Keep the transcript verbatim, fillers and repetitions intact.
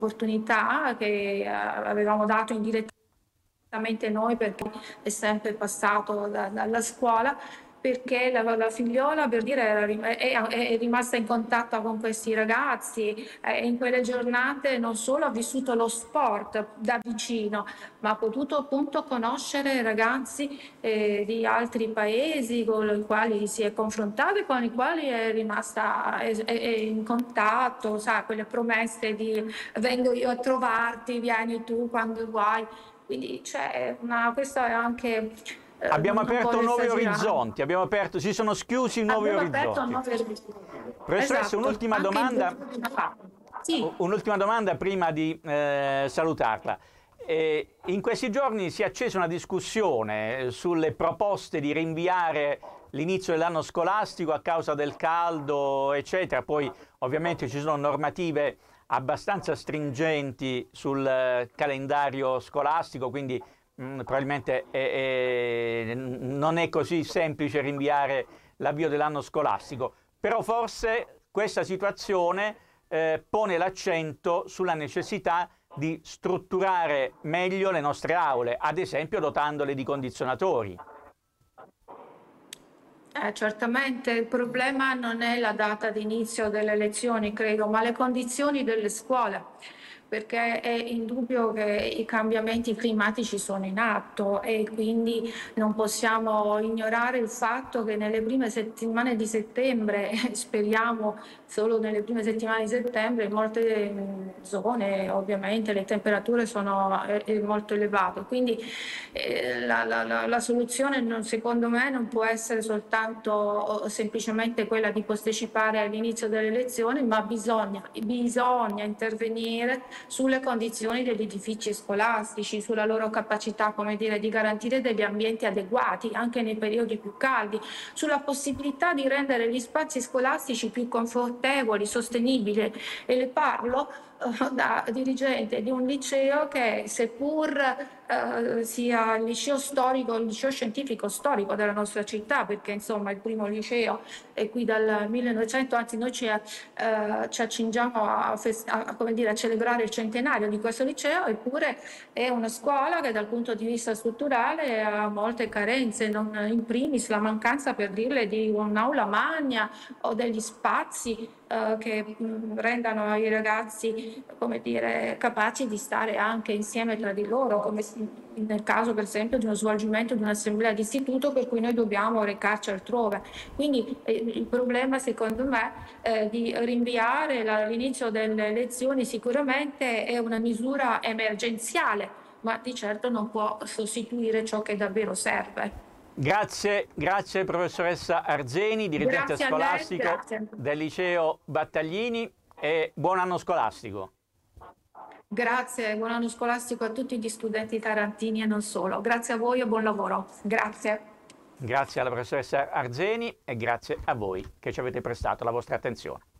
opportunità che avevamo dato indirettamente noi, perché è sempre passato da, dalla scuola, perché la, la figliola, per dire, era, è, è rimasta in contatto con questi ragazzi e in quelle giornate non solo ha vissuto lo sport da vicino, ma ha potuto appunto conoscere ragazzi eh, di altri paesi con i quali si è confrontata e con i quali è rimasta è, è in contatto, sa, quelle promesse di vengo io a trovarti, vieni tu quando vuoi. Quindi c'è una, questo è anche eh, abbiamo non aperto nuovi esagerare. orizzonti, abbiamo aperto, si sono schiusi nuovi abbiamo orizzonti. Aperto nuovi orizzonti. Professoressa, Esatto, un'ultima anche domanda. Sì. Un'ultima domanda prima di eh, salutarla. Eh, in questi giorni si è accesa una discussione sulle proposte di rinviare l'inizio dell'anno scolastico a causa del caldo, eccetera. Poi ovviamente ci sono normative abbastanza stringenti sul eh, calendario scolastico, quindi mh, probabilmente è, è, non è così semplice rinviare l'avvio dell'anno scolastico. Però forse questa situazione eh, pone l'accento sulla necessità di strutturare meglio le nostre aule, ad esempio dotandole di condizionatori. Eh, certamente il problema non è la data di inizio delle lezioni, credo, ma le condizioni delle scuole, perché è indubbio che i cambiamenti climatici sono in atto e quindi non possiamo ignorare il fatto che nelle prime settimane di settembre, speriamo solo nelle prime settimane di settembre, in molte zone ovviamente le temperature sono eh, molto elevate. Quindi eh, la, la, la, la soluzione non, secondo me non può essere soltanto semplicemente quella di postecipare all'inizio delle lezioni, ma bisogna, bisogna intervenire sulle condizioni degli edifici scolastici, sulla loro capacità, come dire, di garantire degli ambienti adeguati anche nei periodi più caldi, sulla possibilità di rendere gli spazi scolastici più confortevoli, sostenibili. E le parlo eh, da dirigente di un liceo che, seppur eh, sia il liceo storico, il liceo scientifico storico della nostra città, perché insomma il primo liceo è qui dal millenovecento, anzi noi ci, eh, ci accingiamo a, a, come dire, a celebrare il centenario di questo liceo, eppure è una scuola che dal punto di vista strutturale ha molte carenze, non in primis la mancanza, per dirle, di un'aula magna o degli spazi eh, che mh, rendano i ragazzi, come dire, capaci di stare anche insieme tra di loro, come nel caso per esempio di uno svolgimento di un'assemblea di istituto per cui noi dobbiamo recarci altrove. Quindi eh, il problema secondo me eh, di rinviare la, l'inizio delle lezioni sicuramente è una misura emergenziale, ma di certo non può sostituire ciò che davvero serve. Grazie, grazie professoressa Arzeni, dirigente Grazie scolastico a lei, del liceo Battaglini, e buon anno scolastico. Grazie, buon anno scolastico a tutti gli studenti tarantini e non solo. Grazie a voi e buon lavoro. Grazie. Grazie alla professoressa Arzeni e grazie a voi che ci avete prestato la vostra attenzione.